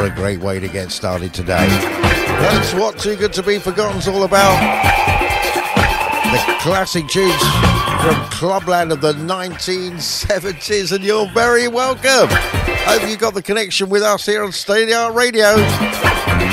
What a great way to get started today. That's what Too Good to Be Forgotten's all about. The classic tunes from Clubland of the 1970s, and you're very welcome. Hope you got the connection with us here on State of the Art Radio.